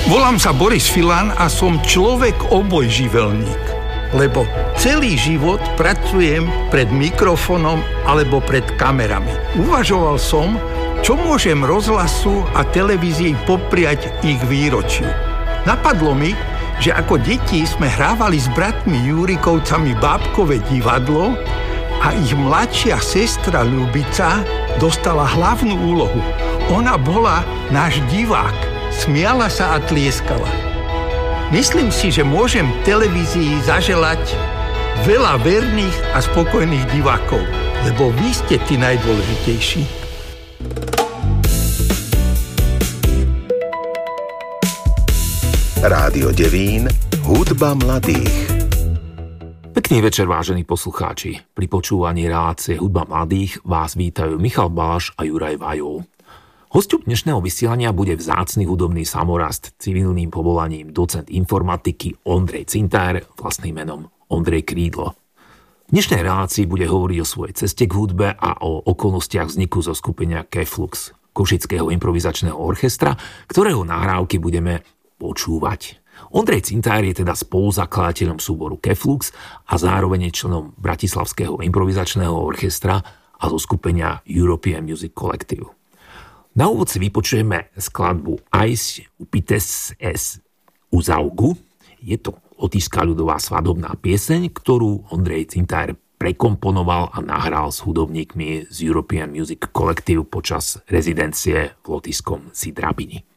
Volám sa Boris Filan a som človek obojživelník, lebo celý život pracujem pred mikrofónom alebo pred kamerami. Uvažoval som, čo môžem rozhlasu a televízii popriať ich výročiu. Napadlo mi, že ako deti sme hrávali s bratmi Jurikovcami bábkové divadlo a ich mladšia sestra Ľubica dostala hlavnú úlohu. Ona bola náš divák, smiala sa a tlieskala. Myslím si, že môžem televízii zaželať veľa verných a spokojných divákov, lebo vy ste tí najdôležitejší. Rádio Devín, hudba mladých. Pekný večer, vážení poslucháči. Pri počúvaní relácie Hudba mladých vás vítajú Michal Balaš a Juraj Vajov. Hosťom dnešného vysielania bude vzácny hudobný samorast civilným povolaním docent informatiky Ondrej Cintár, vlastným menom Ondrej Krídlo. V dnešnej relácii bude hovoriť o svojej ceste k hudbe a o okolnostiach vzniku zo skupenia Keflux, košického improvizačného orchestra, ktorého nahrávky budeme počúvať. Ondrej Cintár je teda spoluzakladateľom súboru Keflux a zároveň je členom Bratislavského improvizačného orchestra a zo skupenia European Music Collective. Na úvod si vypočujeme skladbu Ais upites es uzaugu. Je to lotyšská ľudová svadobná pieseň, ktorú Ondrej Cintár prekomponoval a nahral s hudobníkmi z European Music Collective počas rezidencie v lotyšskom Sidrabini.